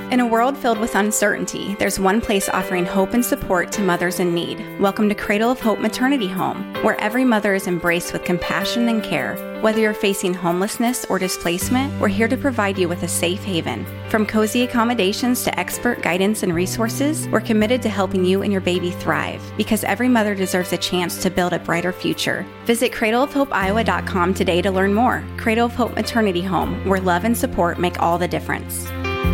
In a world filled with uncertainty, there's one place offering hope and support to mothers in need. Welcome to Cradle of Hope Maternity Home, where every mother is embraced with compassion and care. Whether you're facing homelessness or displacement, we're here to provide you with a safe haven. From cozy accommodations to expert guidance and resources, we're committed to helping you and your baby thrive, because every mother deserves a chance to build a brighter future. Visit cradleofhopeiowa.com today to learn more. Cradle of Hope Maternity Home, where love and support make all the difference.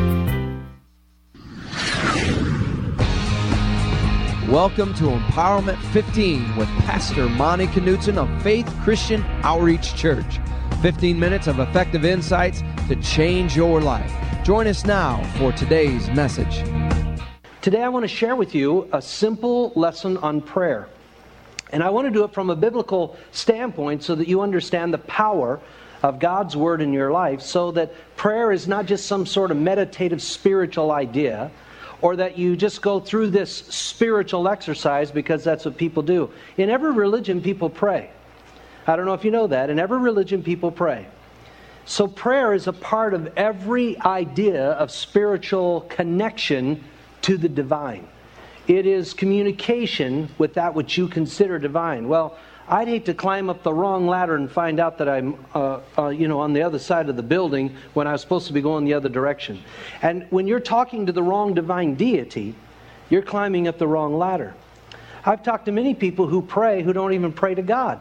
Welcome to Empowerment 15 with Pastor Monty Knutson of Faith Christian Outreach Church. 15 minutes of effective insights to change your life. Join us now for today's message. Today I want to share with you a simple lesson on prayer. And I want to do it from a biblical standpoint so that you understand the power of God's Word in your life, so that prayer is not just some sort of meditative spiritual idea, or that you just go through this spiritual exercise because that's what people do. In every religion, people pray. I don't know if you know that. In every religion, people pray. So prayer is a part of every idea of spiritual connection to the divine. It is communication with that which you consider divine. Well, I'd hate to climb up the wrong ladder and find out that I'm on the other side of the building when I was supposed to be going the other direction. And when you're talking to the wrong divine deity, you're climbing up the wrong ladder. I've talked to many people who pray who don't even pray to God,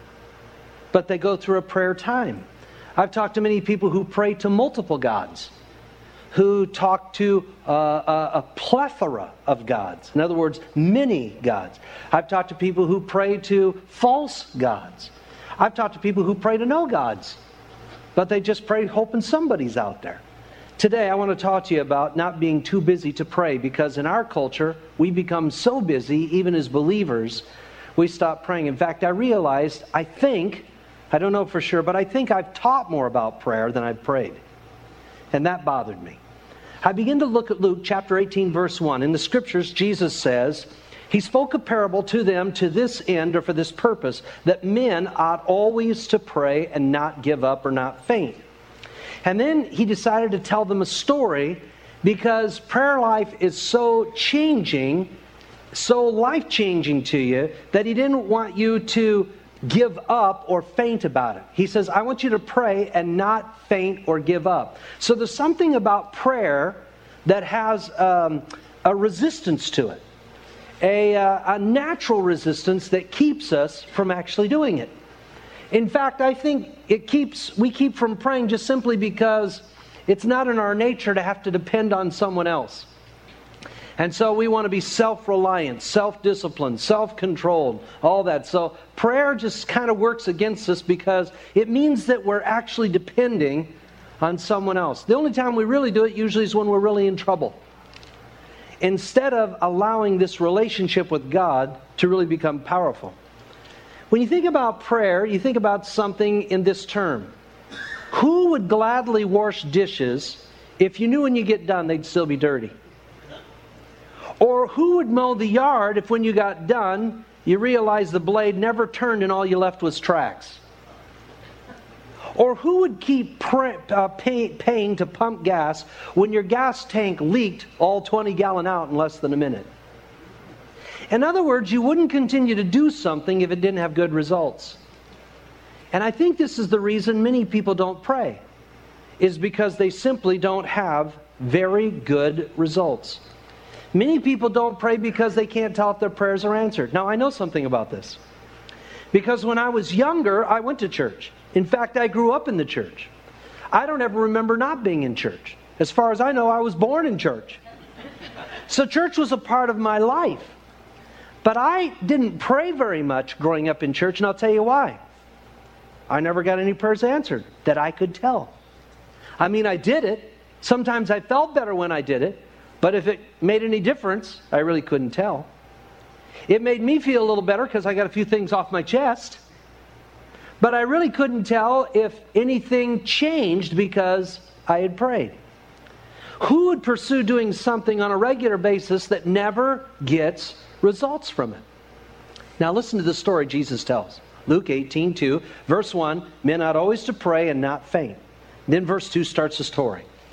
but they go through a prayer time. I've talked to many people who pray to multiple gods, who talk to a plethora of gods. In other words, many gods. I've talked to people who pray to false gods. I've talked to people who pray to no gods, but they just pray hoping somebody's out there. Today I want to talk to you about not being too busy to pray, because in our culture we become so busy, even as believers, we stop praying. In fact, I realized, I don't know for sure, but I think I've taught more about prayer than I've prayed. And that bothered me. I begin to look at Luke chapter 18, verse 1. In the scriptures, Jesus says, He spoke a parable to them to this end, or for this purpose, that men ought always to pray and not give up or not faint. And then He decided to tell them a story, because prayer life is so changing, so life-changing to you, that He didn't want you to give up or faint about it. He says, I want you to pray and not faint or give up. So there's something about prayer that has a resistance to it. A natural resistance that keeps us from actually doing it. In fact, I think we keep from praying just simply because it's not in our nature to have to depend on someone else. And so we want to be self-reliant, self-disciplined, self-controlled, all that. So prayer just kind of works against us, because it means that we're actually depending on someone else. The only time we really do it usually is when we're really in trouble. Instead of allowing this relationship with God to really become powerful. When you think about prayer, you think about something in this term. Who would gladly wash dishes if you knew when you get done they'd still be dirty? Or who would mow the yard if when you got done, you realized the blade never turned and all you left was tracks? Or who would keep paying to pump gas when your gas tank leaked all 20 gallon out in less than a minute? In other words, you wouldn't continue to do something if it didn't have good results. And I think this is the reason many people don't pray, is because they simply don't have very good results. Many people don't pray because they can't tell if their prayers are answered. Now, I know something about this, because when I was younger, I went to church. In fact, I grew up in the church. I don't ever remember not being in church. As far as I know, I was born in church. So church was a part of my life. But I didn't pray very much growing up in church, and I'll tell you why. I never got any prayers answered that I could tell. I mean, I did it. Sometimes I felt better when I did it. But if it made any difference, I really couldn't tell. It made me feel a little better because I got a few things off my chest. But I really couldn't tell if anything changed because I had prayed. Who would pursue doing something on a regular basis that never gets results from it? Now listen to the story Jesus tells. Luke 18:2, verse 1, men ought always to pray and not faint. Then verse 2 starts the story.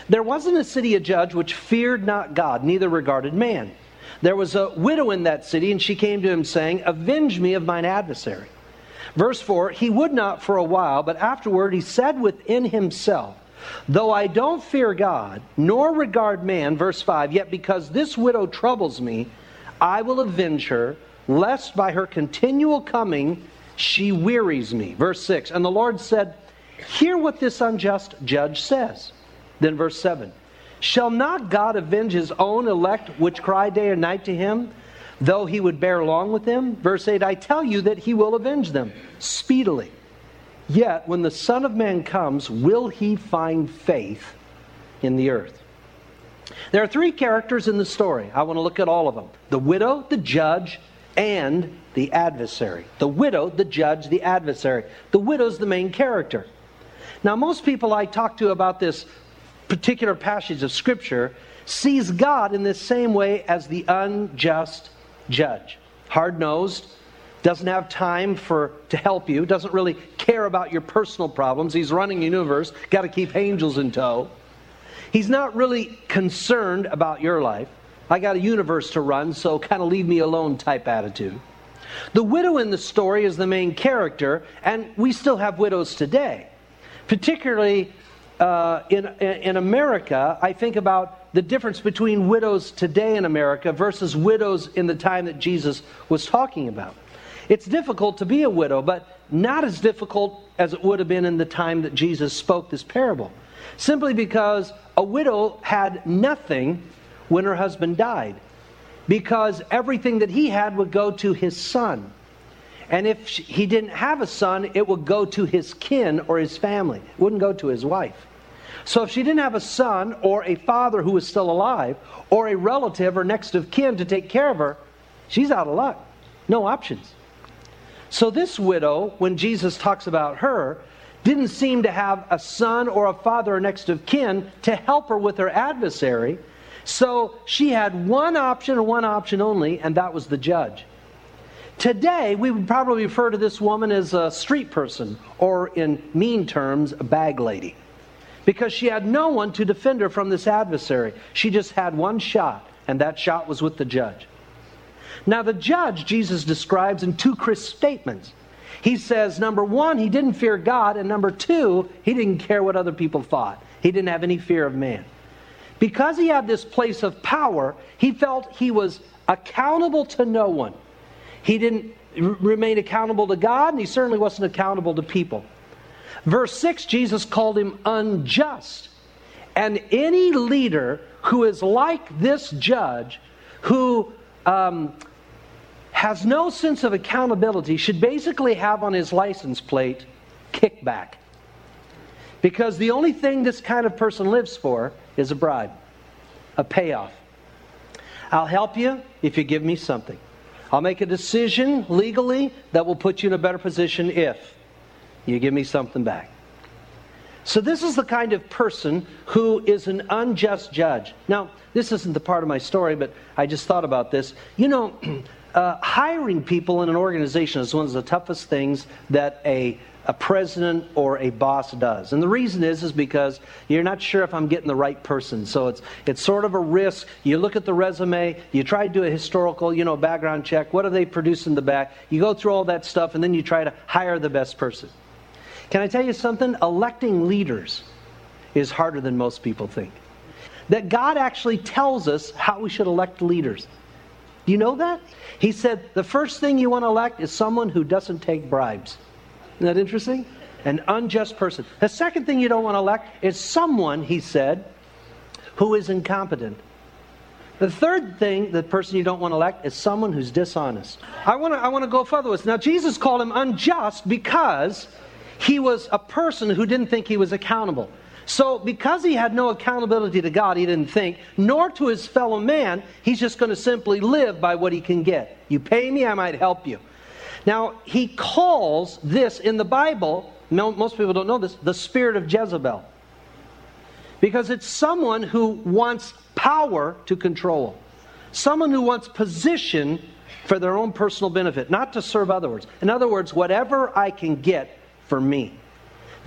There wasn't a city a judge which feared not God, neither regarded man. There was a widow in that city, and she came to him, saying, Avenge me of mine adversary. Verse 4, he would not for a while, but afterward he said within himself, Though I don't fear God, nor regard man, verse 5, yet because this widow troubles me, I will avenge her, lest by her continual coming she wearies me. Verse 6, and the Lord said, Hear what this unjust judge says. Then verse 7, Shall not God avenge his own elect, which cry day and night to him, though he would bear long with them? Verse 8, I tell you that he will avenge them speedily. Yet when the Son of Man comes, will he find faith in the earth? There are three characters in the story. I want to look at all of them. The widow, the judge, and the adversary. The widow, the judge, the adversary. The widow's the main character. Now, most people I talk to about this particular passage of Scripture sees God in this same way as the unjust judge. Hard-nosed, doesn't have time to help you, doesn't really care about your personal problems. He's running the universe, got to keep angels in tow. He's not really concerned about your life. I got a universe to run, so kind of leave me alone type attitude. The widow in the story is the main character, and we still have widows today. Particularly in America, I think about the difference between widows today in America versus widows in the time that Jesus was talking about. It's difficult to be a widow, but not as difficult as it would have been in the time that Jesus spoke this parable. Simply because a widow had nothing when her husband died. Because everything that he had would go to his son. And if he didn't have a son, it would go to his kin or his family. It wouldn't go to his wife. So if she didn't have a son or a father who was still alive, or a relative or next of kin to take care of her, she's out of luck. No options. So this widow, when Jesus talks about her, didn't seem to have a son or a father or next of kin to help her with her adversary. So she had one option and one option only, and that was the judge. Today, we would probably refer to this woman as a street person, or in mean terms, a bag lady. Because she had no one to defend her from this adversary. She just had one shot, and that shot was with the judge. Now the judge, Jesus describes in two crisp statements. He says, number one, he didn't fear God, and number two, he didn't care what other people thought. He didn't have any fear of man. Because he had this place of power, he felt he was accountable to no one. He didn't remain accountable to God, and he certainly wasn't accountable to people. Verse 6, Jesus called him unjust. And any leader who is like this judge, who has no sense of accountability, should basically have on his license plate, kickback. Because the only thing this kind of person lives for is a bribe, a payoff. I'll help you if you give me something. I'll make a decision legally that will put you in a better position if you give me something back. So this is the kind of person who is an unjust judge. Now, this isn't the part of my story, but I just thought about this. You know, hiring people in an organization is one of the toughest things that a president or a boss does. And the reason is because you're not sure if I'm getting the right person. So it's sort of a risk. You look at the resume, you try to do a historical, background check. What have they produced in the back? You go through all that stuff, and then you try to hire the best person. Can I tell you something? Electing leaders is harder than most people think. That God actually tells us how we should elect leaders. Do you know that? He said the first thing you want to elect is someone who doesn't take bribes. Isn't that interesting? An unjust person. The second thing you don't want to elect is someone, he said, who is incompetent. The third thing, the person you don't want to elect, is someone who's dishonest. I want to go further with this. Now, Jesus called him unjust because he was a person who didn't think he was accountable. So because he had no accountability to God, he didn't think, nor to his fellow man, he's just going to simply live by what he can get. You pay me, I might help you. Now, he calls this in the Bible, most people don't know this, the spirit of Jezebel. Because it's someone who wants power to control. Someone who wants position for their own personal benefit, not to serve others. In other words, whatever I can get for me.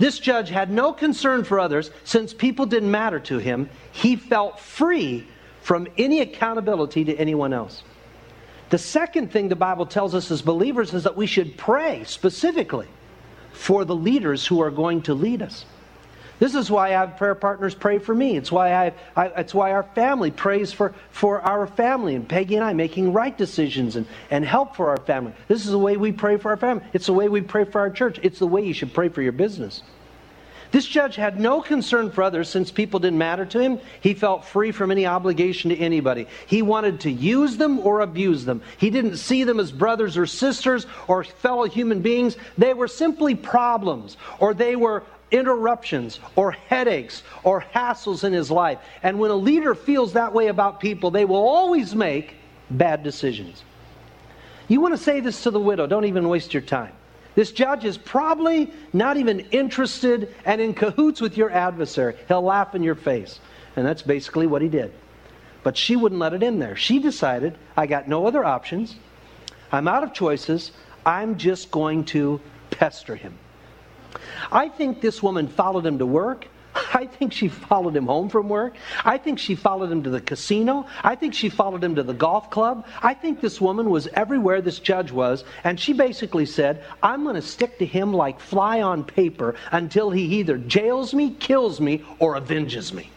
This judge had no concern for others since people didn't matter to him. He felt free from any accountability to anyone else. The second thing the Bible tells us as believers is that we should pray specifically for the leaders who are going to lead us. This is why I have prayer partners pray for me. It's why it's why our family prays for our family, and Peggy and I making right decisions and help for our family. This is the way we pray for our family. It's the way we pray for our church. It's the way you should pray for your business. This judge had no concern for others since people didn't matter to him. He felt free from any obligation to anybody. He wanted to use them or abuse them. He didn't see them as brothers or sisters or fellow human beings. They were simply problems, or they were interruptions or headaches or hassles in his life. And when a leader feels that way about people, they will always make bad decisions. You want to say this to the widow, don't even waste your time. This judge is probably not even interested and in cahoots with your adversary. He'll laugh in your face. And that's basically what he did. But she wouldn't let it in there. She decided, I got no other options. I'm out of choices. I'm just going to pester him. I think this woman followed him to work. I think she followed him home from work. I think she followed him to the casino. I think she followed him to the golf club. I think this woman was everywhere this judge was, and she basically said, I'm going to stick to him like fly on paper until he either jails me, kills me, or avenges me.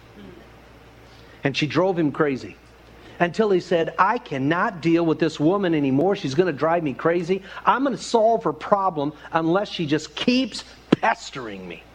And she drove him crazy until he said, I cannot deal with this woman anymore. She's going to drive me crazy. I'm going to solve her problem unless she just keeps pestering me.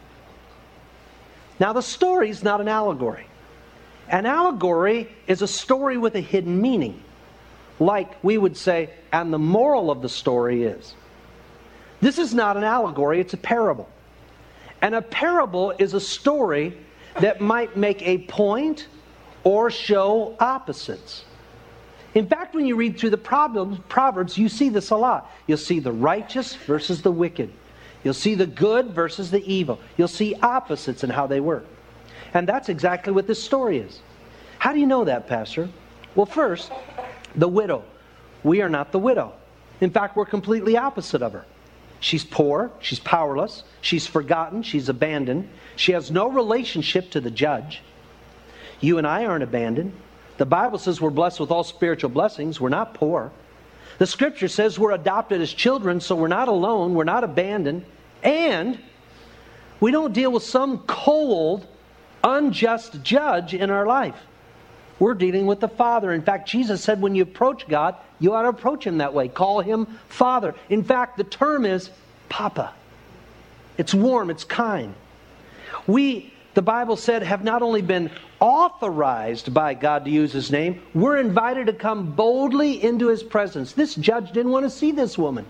Now, the story is not an allegory. An allegory is a story with a hidden meaning. Like we would say, and the moral of the story is. This is not an allegory, it's a parable. And a parable is a story that might make a point or show opposites. In fact, when you read through the Proverbs, you see this a lot. You'll see the righteous versus the wicked. You'll see the good versus the evil. You'll see opposites in how they work. And that's exactly what this story is. How do you know that, Pastor? Well, first, the widow. We are not the widow. In fact, we're completely opposite of her. She's poor, she's powerless, she's forgotten, she's abandoned. She has no relationship to the judge. You and I aren't abandoned. The Bible says we're blessed with all spiritual blessings. We're not poor. The Scripture says we're adopted as children, so we're not alone, we're not abandoned. And we don't deal with some cold, unjust judge in our life. We're dealing with the Father. In fact, Jesus said when you approach God, you ought to approach Him that way. Call Him Father. In fact, the term is Papa. It's warm, it's kind. We, the Bible said, have not only been authorized by God to use His name, we're invited to come boldly into His presence. This judge didn't want to see this woman.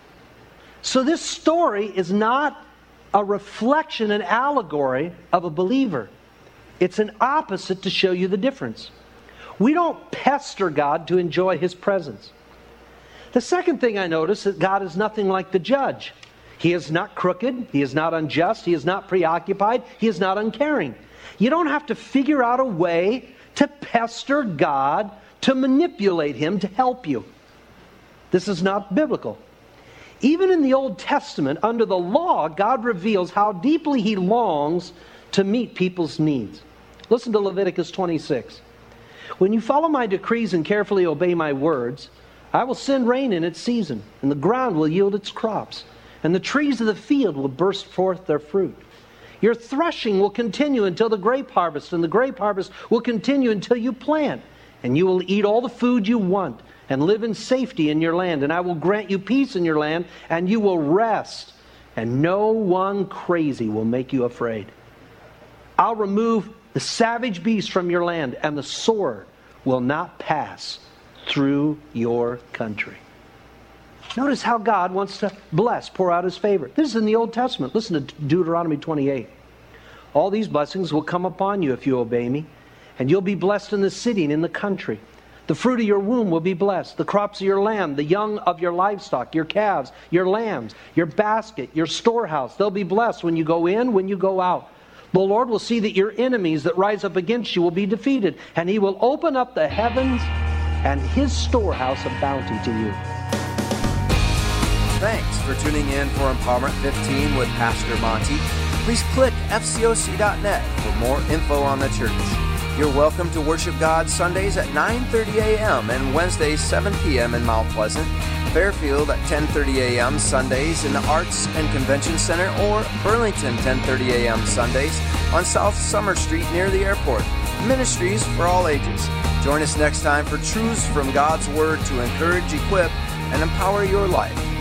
So this story is not a reflection, an allegory of a believer. It's an opposite to show you the difference. We don't pester God to enjoy His presence. The second thing I notice is that God is nothing like the judge. He is not crooked. He is not unjust. He is not preoccupied. He is not uncaring. You don't have to figure out a way to pester God, to manipulate Him to help you. This is not biblical. Even in the Old Testament, under the law, God reveals how deeply He longs to meet people's needs. Listen to Leviticus 26. When you follow my decrees and carefully obey my words, I will send rain in its season, and the ground will yield its crops, and the trees of the field will burst forth their fruit. Your threshing will continue until the grape harvest, and the grape harvest will continue until you plant, and you will eat all the food you want, and live in safety in your land, and I will grant you peace in your land, and you will rest, and no one crazy will make you afraid. I'll remove the savage beast from your land, and the sword will not pass through your country. Notice how God wants to bless, pour out His favor. This is in the Old Testament. Listen to Deuteronomy 28. All these blessings will come upon you if you obey me, and you'll be blessed in the city and in the country. The fruit of your womb will be blessed. The crops of your land, the young of your livestock, your calves, your lambs, your basket, your storehouse. They'll be blessed when you go in, when you go out. The Lord will see that your enemies that rise up against you will be defeated, and He will open up the heavens and His storehouse of bounty to you. Thanks for tuning in for Empowerment 15 with Pastor Monty. please click fcoc.net for more info on the church. You're welcome to worship God Sundays at 9:30 a.m. and Wednesdays 7 p.m. in Mount Pleasant, Fairfield at 10:30 a.m. Sundays in the Arts and Convention Center, or Burlington 10:30 a.m. Sundays on South Summer Street near the airport. Ministries for all ages. Join us next time for truths from God's Word to encourage, equip, and empower your life.